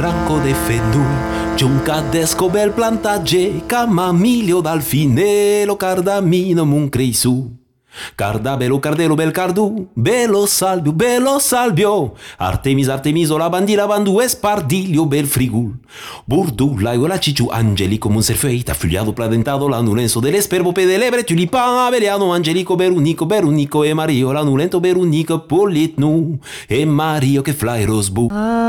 branco de fedù, giuncadesco bel plantagge, camamilio dal finelo, cardamino mun creisu. Cardabelo, cardelo, bel cardu, bello salvio, Artemis, artemiso, la bandila, bandu, espardiglio, bel frigul. Burdulla, la cicciu, angelico, monserfeita, figliado, pladentado, l'anulenso dell'esperbo, pedelebre, tulipan, aveliano, angelico, berunico, e Mario, l'anulento, berunico, politnu, e Mario che fly rosbu.